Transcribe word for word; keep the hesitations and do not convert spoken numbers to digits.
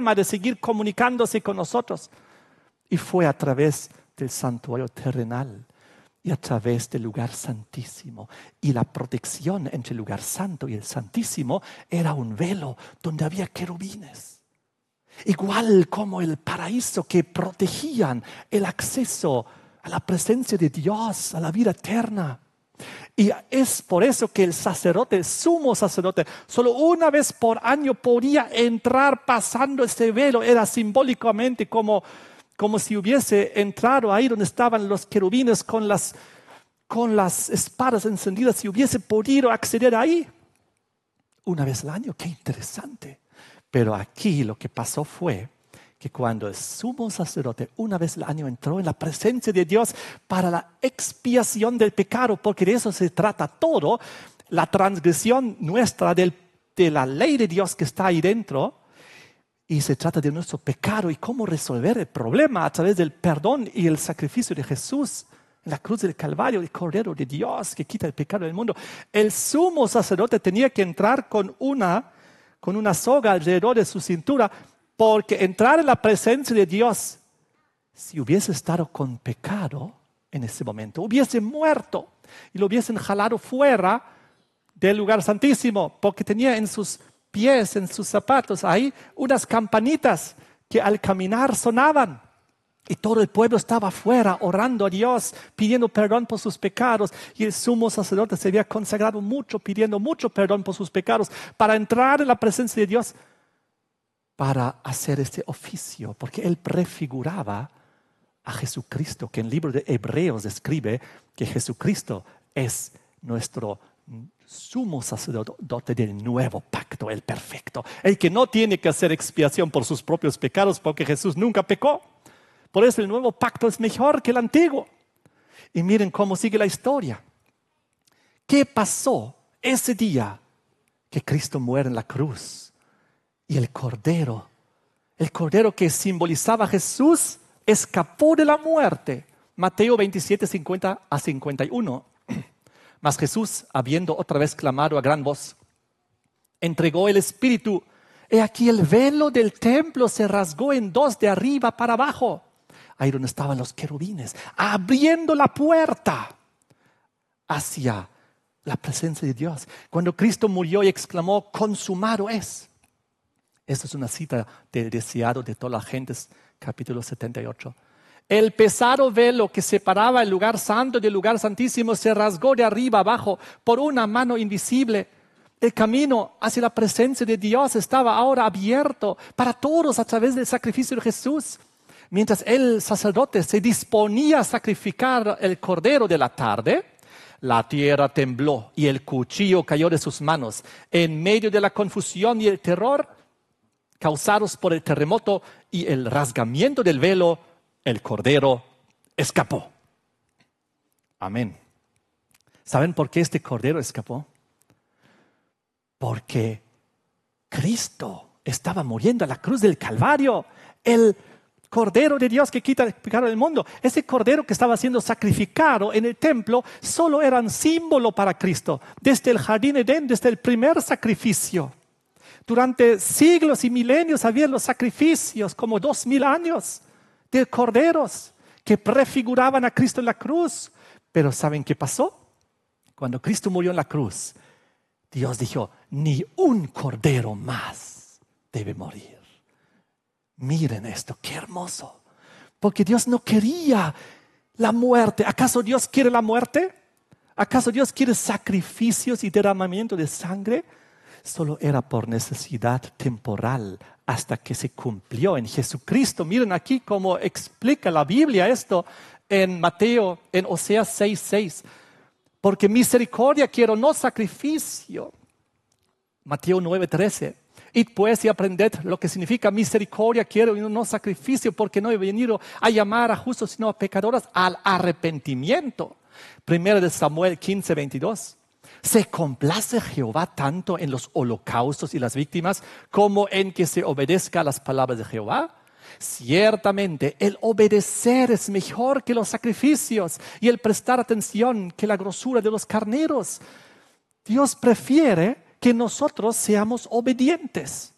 forma de seguir comunicándose con nosotros. Y fue a través del santuario terrenal y a través del lugar santísimo. Y la protección entre el lugar santo y el santísimo era un velo donde había querubines. Igual como el paraíso, que protegían el acceso a la presencia de Dios, a la vida eterna. Y es por eso que el sacerdote, el sumo sacerdote, solo una vez por año podía entrar pasando ese velo. Era simbólicamente como, como si hubiese entrado ahí donde estaban los querubines con las, con las espadas encendidas, si hubiese podido acceder ahí. Una vez al año, qué interesante. Pero aquí lo que pasó fue que cuando el sumo sacerdote una vez al año entró en la presencia de Dios para la expiación del pecado, porque de eso se trata todo, la transgresión nuestra del, de la ley de Dios que está ahí dentro, y se trata de nuestro pecado y cómo resolver el problema a través del perdón y el sacrificio de Jesús en la cruz del Calvario, el Cordero de Dios que quita el pecado del mundo. El sumo sacerdote tenía que entrar con una, con una soga alrededor de su cintura, porque entrar en la presencia de Dios, si hubiese estado con pecado en ese momento, hubiese muerto y lo hubiesen jalado fuera del lugar santísimo, porque tenía en sus pies, en sus zapatos, ahí unas campanitas que al caminar sonaban. Y todo el pueblo estaba afuera orando a Dios, pidiendo perdón por sus pecados. Y el sumo sacerdote se había consagrado mucho, pidiendo mucho perdón por sus pecados, para entrar en la presencia de Dios, para hacer este oficio, porque él prefiguraba a Jesucristo, que en el libro de Hebreos describe que Jesucristo es nuestro sumo sacerdote del nuevo pacto, el perfecto, el que no tiene que hacer expiación por sus propios pecados, porque Jesús nunca pecó. Por eso el nuevo pacto es mejor que el antiguo. Y miren cómo sigue la historia. ¿Qué pasó ese día que Cristo muere en la cruz? Y el cordero, el cordero que simbolizaba a Jesús, escapó de la muerte. Mateo veintisiete, cincuenta a cincuenta y uno. Mas Jesús, habiendo otra vez clamado a gran voz, entregó el Espíritu. He aquí el velo del templo se rasgó en dos de arriba para abajo. Ahí donde estaban los querubines, abriendo la puerta hacia la presencia de Dios. Cuando Cristo murió y exclamó, consumado es. Esta es una cita del deseado de todas las gentes, capítulo setenta y ocho. El pesado velo que separaba el lugar santo del lugar santísimo se rasgó de arriba abajo por una mano invisible. El camino hacia la presencia de Dios estaba ahora abierto para todos a través del sacrificio de Jesús. Mientras el sacerdote se disponía a sacrificar el cordero de la tarde, la tierra tembló y el cuchillo cayó de sus manos. En medio de la confusión y el terror causados por el terremoto y el rasgamiento del velo, el cordero escapó. Amén. ¿Saben por qué este cordero escapó? Porque Cristo estaba muriendo a la cruz del Calvario. El Cordero de Dios que quita el pecado del mundo. Ese cordero que estaba siendo sacrificado en el templo solo era un símbolo para Cristo. Desde el jardín Edén, desde el primer sacrificio. Durante siglos y milenios había los sacrificios, como dos mil años, de corderos que prefiguraban a Cristo en la cruz. Pero ¿saben qué pasó? Cuando Cristo murió en la cruz, Dios dijo, ni un cordero más debe morir. Miren esto, qué hermoso. Porque Dios no quería la muerte. ¿Acaso Dios quiere la muerte? ¿Acaso Dios quiere sacrificios y derramamiento de sangre? Solo era por necesidad temporal hasta que se cumplió en Jesucristo. Miren aquí cómo explica la Biblia esto en Mateo, en Oseas seis, seis. Porque misericordia quiero, no sacrificio. Mateo nueve, trece. Id pues y aprended lo que significa misericordia quiero y no sacrificio, porque no he venido a llamar a justos sino a pecadores al arrepentimiento. Primero de Samuel quince, veintidós. ¿Se complace Jehová tanto en los holocaustos y las víctimas como en que se obedezca a las palabras de Jehová? Ciertamente el obedecer es mejor que los sacrificios y el prestar atención que la grosura de los carneros. Dios prefiere que nosotros seamos obedientes.